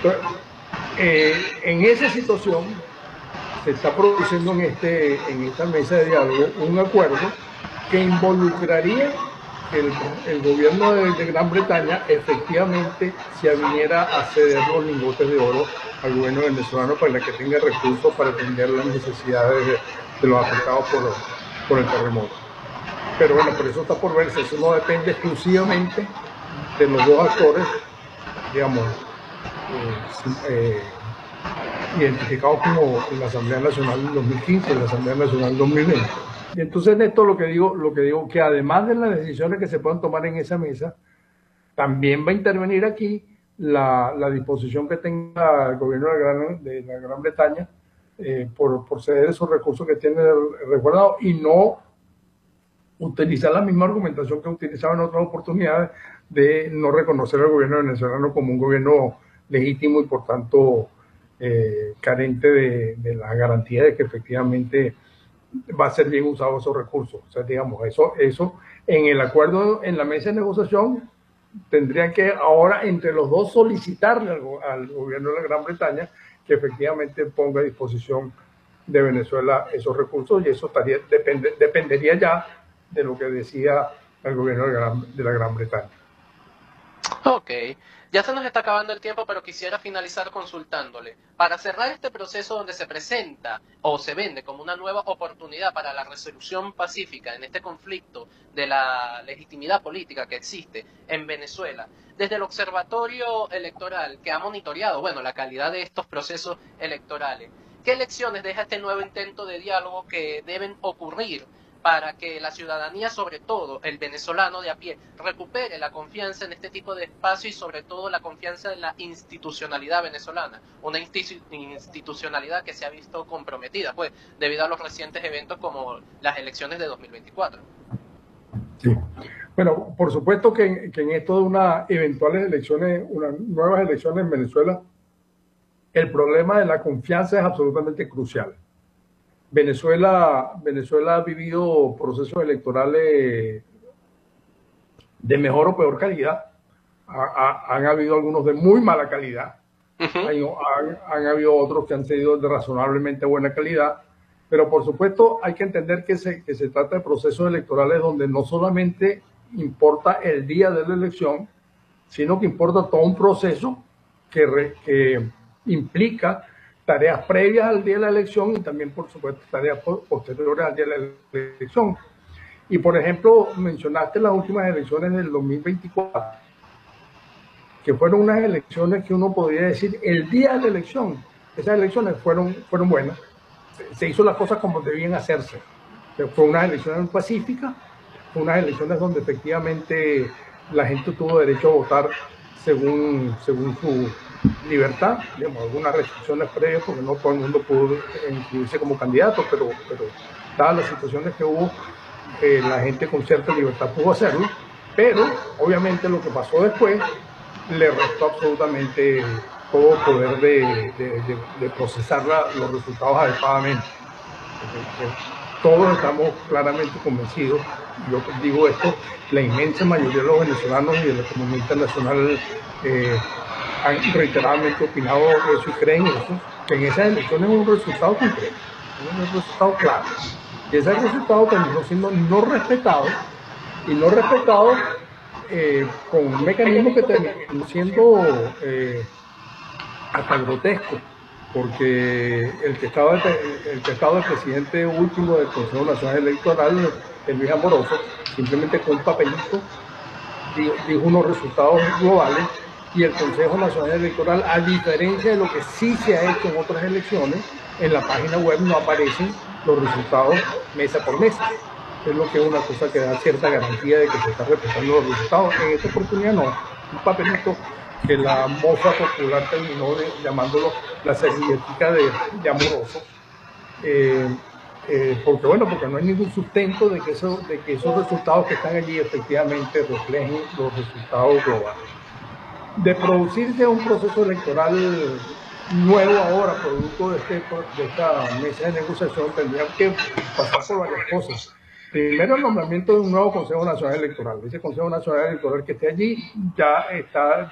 Entonces, en esa situación se está produciendo en esta mesa de diálogo un acuerdo que involucraría que el gobierno de Gran Bretaña efectivamente se aviniera a ceder los lingotes de oro al gobierno venezolano para que tenga recursos para atender las necesidades de los afectados por el terremoto. Pero bueno, por eso está por verse, eso no depende exclusivamente de los dos actores, digamos, identificados como en la Asamblea Nacional del 2015 y la Asamblea Nacional del 2020. Y entonces, Néstor, lo que digo que además de las decisiones que se puedan tomar en esa mesa, también va a intervenir aquí la disposición que tenga el gobierno de la Gran Bretaña por ceder esos recursos que tiene resguardados y no utilizar la misma argumentación que utilizaba en otras oportunidades de no reconocer al gobierno venezolano como un gobierno legítimo y por tanto carente de la garantía de que efectivamente va a ser bien usado esos recursos. O sea, digamos, eso en el acuerdo, en la mesa de negociación, tendrían que ahora entre los dos solicitarle al gobierno de la Gran Bretaña que efectivamente ponga a disposición de Venezuela esos recursos y eso dependería ya de lo que decía el gobierno de la Gran Bretaña. Ok, ya se nos está acabando el tiempo, pero quisiera finalizar consultándole. Para cerrar este proceso donde se presenta o se vende como una nueva oportunidad para la resolución pacífica en este conflicto de la legitimidad política que existe en Venezuela, desde el observatorio electoral que ha monitoreado, bueno, la calidad de estos procesos electorales, ¿qué lecciones deja este nuevo intento de diálogo que deben ocurrir para que la ciudadanía, sobre todo el venezolano de a pie, recupere la confianza en este tipo de espacio y sobre todo la confianza en la institucionalidad venezolana, una institucionalidad que se ha visto comprometida, pues, debido a los recientes eventos como las elecciones de 2024? Sí. Bueno, por supuesto que en esto de unas eventuales elecciones, unas nuevas elecciones en Venezuela, el problema de la confianza es absolutamente crucial. Venezuela ha vivido procesos electorales de mejor o peor calidad. Han habido algunos de muy mala calidad. Han habido otros que han sido de razonablemente buena calidad. Pero por supuesto hay que entender que se trata de procesos electorales donde no solamente importa el día de la elección, sino que importa todo un proceso que implica tareas previas al día de la elección y también, por supuesto, tareas posteriores al día de la elección. Y, por ejemplo, mencionaste las últimas elecciones del 2024, que fueron unas elecciones que uno podría decir, el día de la elección, esas elecciones fueron buenas, se hizo las cosas como debían hacerse. Fue unas elecciones pacíficas, fue unas elecciones donde efectivamente la gente tuvo derecho a votar según su libertad, digamos, algunas restricciones previas, porque no todo el mundo pudo inscribirse como candidato, pero dadas las situaciones que hubo, la gente con cierta libertad pudo hacerlo, pero obviamente lo que pasó después le restó absolutamente todo poder de procesar los resultados adecuadamente. Todos estamos claramente convencidos, yo digo esto, la inmensa mayoría de los venezolanos y de la comunidad internacional han reiteradamente opinado eso y creen eso, que en esas elecciones hubo un resultado concreto, un resultado claro. Y ese resultado terminó siendo no respetado, y no respetado con un mecanismo que terminó siendo hasta grotesco, porque el que estaba de presidente último del Consejo Nacional Electoral, Luis Amoroso, simplemente con un papelito dijo unos resultados globales, y el Consejo Nacional Electoral, a diferencia de lo que sí se ha hecho en otras elecciones, en la página web no aparecen los resultados mesa por mesa. Es lo que es una cosa que da cierta garantía de que se están respetando los resultados. En esta oportunidad no, un papelito que la moza popular terminó llamándolo la servilletita de Amoroso, porque no hay ningún sustento de que esos resultados que están allí efectivamente reflejen los resultados globales. De producirse un proceso electoral nuevo ahora, producto de esta mesa de negociación, tendría que pasar por varias cosas. Primero, el nombramiento de un nuevo Consejo Nacional Electoral. Ese Consejo Nacional Electoral que esté allí ya está